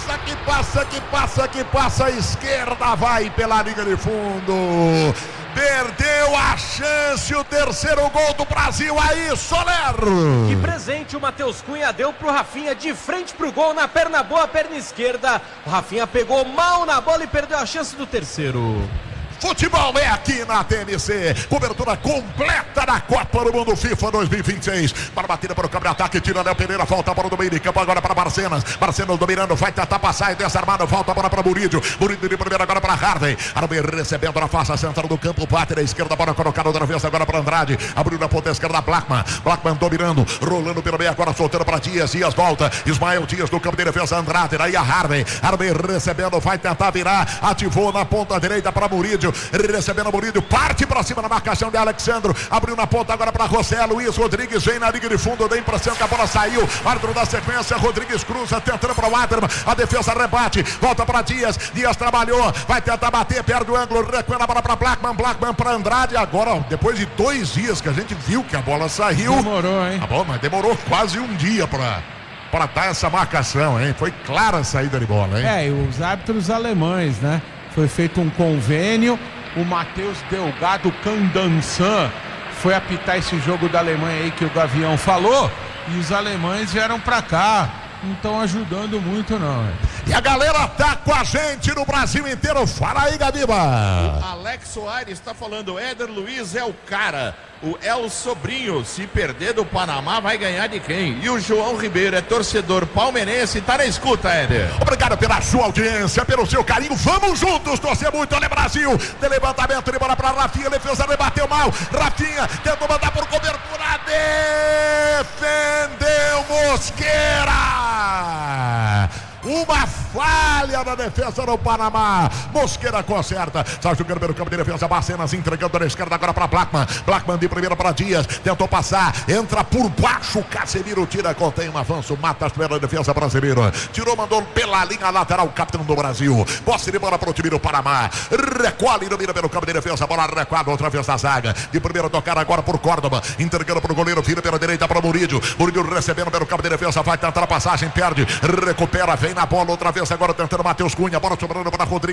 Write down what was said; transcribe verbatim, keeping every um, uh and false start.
passa, que passa, que passa, que passa, a esquerda vai pela linha de fundo. Perdeu a chance, o terceiro gol do Brasil aí, Soler. Que presente o Matheus Cunha deu pro Rafinha de frente pro gol, na perna boa, perna esquerda. O Rafinha pegou mal na bola e perdeu a chance do terceiro. Futebol é aqui na T M C. Cobertura completa da Copa do Mundo FIFA dois mil e vinte e seis. Para batida para o câmbio de ataque, tira Léo Pereira, volta para o domínio de campo agora para Barcenas. Barcenas dominando, vai tentar passar e desarmado, volta para para Murídio. Murídio de primeira agora para Harvey. Harvey recebendo na face central do campo, bate na esquerda, bola colocada outra vez agora para Andrade. Abriu na ponta esquerda Blackman. Blackman dominando, rolando pelo meio agora, soltando para Dias. Dias volta. Ismael Dias no campo de defesa, Andrade. Daí a Harvey. Harvey recebendo, vai tentar virar. Ativou na ponta direita para Murídio. Recebendo o Murídio, parte para cima da marcação de Alexandro, abriu na ponta agora para José Luiz Rodrigues, vem na liga de fundo, dá a impressão que a bola saiu, árbitro da sequência, Rodrigues cruza, tentando para o Waterman, a defesa rebate, volta para Dias, Dias trabalhou, vai tentar bater, perde o ângulo, recua a bola para Blackman, Blackman para Andrade, agora depois de dois dias que a gente viu que a bola saiu, demorou, hein? Tá bom, mas demorou quase um dia para para dar essa marcação, hein? Foi clara a saída de bola, hein? É, e os árbitros alemães, né? Foi feito um convênio. O Matheus Delgado Candançan foi apitar esse jogo da Alemanha aí que o Gavião falou. E os alemães vieram pra cá. Não estão ajudando muito, não. E a galera tá com a gente no Brasil inteiro. Fala aí, Gabiba. O Alex Soares está falando, o Éder Luiz é o cara. O El Sobrinho, se perder do Panamá, vai ganhar de quem? E o João Ribeiro é torcedor palmeirense, tá na escuta, Éder. Obrigado pela sua audiência, pelo seu carinho. Vamos juntos, torcer muito. Olha, Brasil. De levantamento de bola pra Rafinha. Defesa rebateu mal. Rafinha tentou mandar por cobertura. Defendeu Mosqueira. Uma falha na defesa do Panamá. Mosqueira conserta. Sai jogando pelo campo de defesa. Barcenas entregando na esquerda agora para Blackman. Blackman de primeira para Dias. Tentou passar. Entra por baixo. Casemiro tira. Contém um avanço. Mata a primeira defesa para Casemiro. Tirou, mandou pela linha lateral. Capitão do Brasil. Posse de bola para o time do Panamá. Recolhe e domina pelo campo de defesa. Bola recuada outra vez na zaga. De primeira tocar agora por Córdoba. Entregando para o goleiro. Vira pela direita para Murídio. Murídio recebendo pelo campo de defesa. Vai tentar a passagem. Perde. Recupera. Vem na bola outra vez agora tentando Matheus Cunha, bola sobrando para Rodrigues.